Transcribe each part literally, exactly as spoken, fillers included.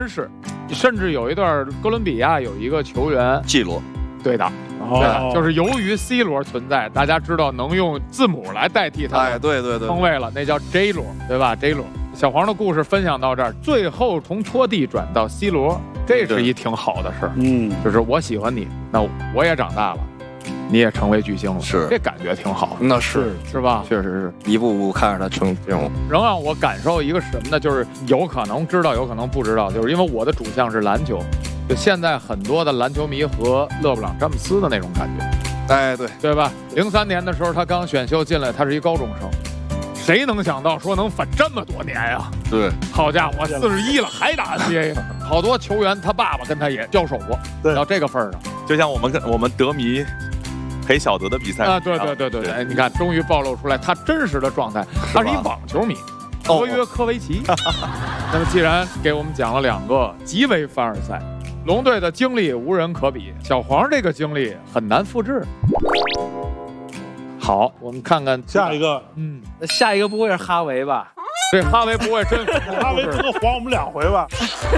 是，甚至有一段哥伦比亚有一个球员 G 罗， 对的。 哦、 对的，就是由于 C 罗存在，大家知道能用字母来代替他， 哎，对对对， 称谓了，那叫 J 罗，对吧 ？J 罗。小黄的故事分享到这儿，最后从托蒂转到 C 罗，这是一挺好的事儿。 嗯， 就是我喜欢你，那我也长大了，你也成为巨星了， 是， 这感觉挺好。 那是是吧？ 确实是一步步看着他成这种。 能让我感受一个什么呢？就是有可能知道，有可能不知道，就是因为我的主项是篮球，就现在很多的篮球迷和勒布朗詹姆斯的那种感觉。 哎，对对吧？零三年的时候，他刚选秀进来，他是一高中生，谁能想到说能反这么多年呀？ 对， 好家伙，四十一了还打 N B A， 好多球员他爸爸跟他也交手过， 对， 到这个份儿上。 就像我们跟我们德迷陪小德的比赛啊，对对对对对，哎，你看，终于暴露出来他真实的状态，他是一网球迷，德约科维奇。那么，既然给我们讲了两个极为凡尔赛。龙队的经历无人可比，小黄这个经历很难复制。好，我们看看下一个， 嗯， 那下一个不会是哈维吧？ 这哈维不会真， 哈维最多还我们两回吧？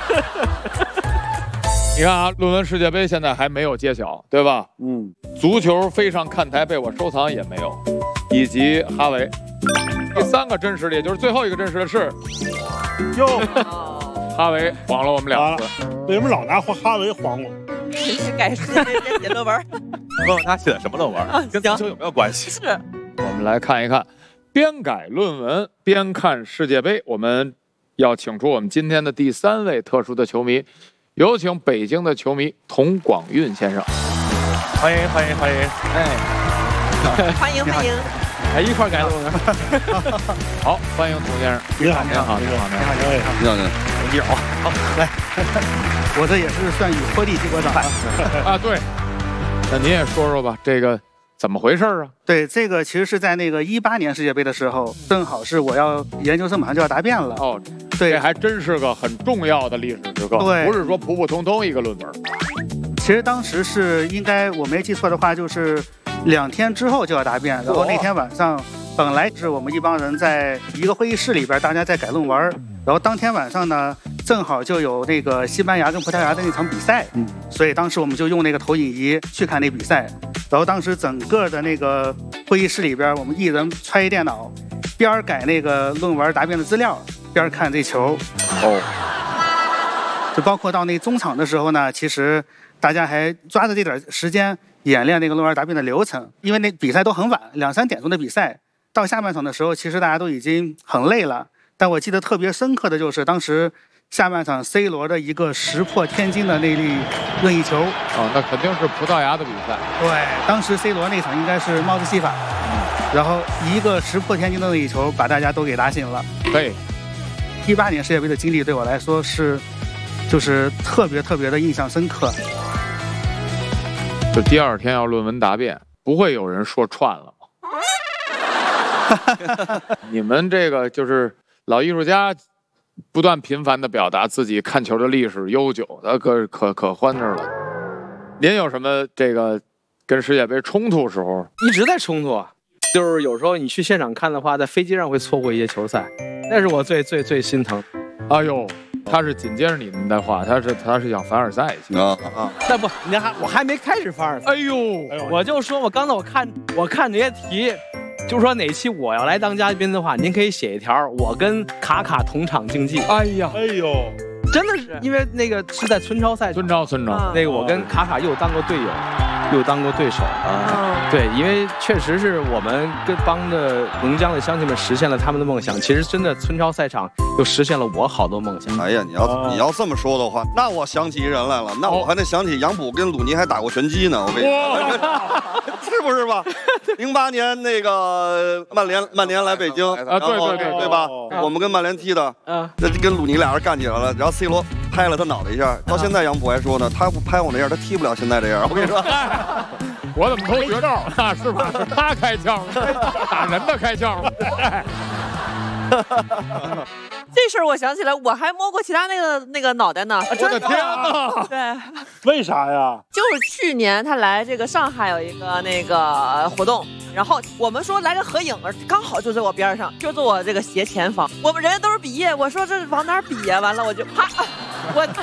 你看啊，论文世界杯现在还没有揭晓，对吧？ 嗯， 足球飞上看台被我收藏也没有，以及哈维。第三个真实的，也就是最后一个真实的是， 哟。 哈维晃了我们两次， 为什么老拿哈维晃我？ 改世界杯写论文， 问问他写的什么论文，跟足球有没有关系？ 是。 我们来看一看，边改论文边看世界杯。我们要请出我们今天的第三位特殊的球迷，有请北京的球迷童广运先生。 欢迎欢迎欢迎！ 哎，欢迎欢迎！ 哎，一块改论文。 好，欢迎童先生。 你好， 你好，你好，你好， 你好，你好， 你好，好来，我这也是算与托蒂击过掌啊，对。那您也说说吧，这个怎么回事啊？ 对，这个其实是在那个一八年世界杯的时候，正好是我要研究生马上就要答辩了。 哦， 对， 这还真是个很重要的历史时刻， 对， 不是说普普通通一个论文。 其实当时是应该我没记错的话，就是两天之后就要答辩，然后那天晚上本来是我们一帮人在一个会议室里边，大家在改论文，然后当天晚上呢，正好就有那个西班牙跟葡萄牙的那场比赛，嗯，所以当时我们就用那个投影仪去看那比赛，然后当时整个的那个会议室里边，我们一人揣一电脑，边改那个论文答辩的资料，边看这球，哦，就包括到那中场的时候呢，其实大家还抓着这点时间演练那个论文答辩的流程，因为那比赛都很晚，两三点钟的比赛，到下半场的时候，其实大家都已经很累了。但我记得特别深刻的就是当时下半场 C 罗的一个石破天惊的那粒任意球。 哦，那肯定是葡萄牙的比赛。 对，当时 C 罗那场应该是帽子戏法，嗯、然后一个石破天惊的任意球把大家都给打醒了。 对， 一八年世界杯的经历对我来说是，就是特别特别的印象深刻。 就第二天要论文答辩，不会有人说串了吗？你们这个就是老艺术家，不断频繁地表达自己看球的历史悠久的，可可可欢着了。您有什么这个跟世界杯冲突时候？ 一直在冲突，就是有时候你去现场看的话，在飞机上会错过一些球赛，那是我最最最心疼。 哎呦。他是紧接着你们的话，他是他是想凡尔赛一下啊啊！那不，你还我还没开始凡尔赛。 哎呦， 我就说我刚才我看我看这些题，就说哪期我要来当嘉宾的话，您可以写一条，我跟卡卡同场竞技。 哎呀， 哎呦， 真的是因为那个是在村超赛， 村超村超， 那个我跟卡卡又当过队友，又当过对手啊。对，因为确实是我们跟帮着龙江的乡亲们实现了他们的梦想。其实真的村超赛场又实现了我好多梦想。 哎呀，你要、哦、你要这么说的话，那我想起一人来了，那我还得想起杨浦跟鲁尼还打过拳击呢。我跟你说，是不是吧？零八年那个曼联曼联来北京啊，对对对对吧？我们跟曼联踢的，嗯，那跟鲁尼俩人干起来了，然后 C 罗拍了他脑袋一下，到现在杨浦还说呢，他不拍我那样，他踢不了现在这样。我跟你说。 我怎么偷绝招啊？是吧？是他开枪，打人的开枪。 这事儿我想起来，我还摸过其他那个那个脑袋呢。 我的天哪！ 对， 为啥呀？ 就是去年他来这个上海有一个那个活动，然后我们说来个合影，刚好就在我边上，就坐我这个斜前方。我们人家都是比耶，我说这往哪儿比呀？完了我就啪。 我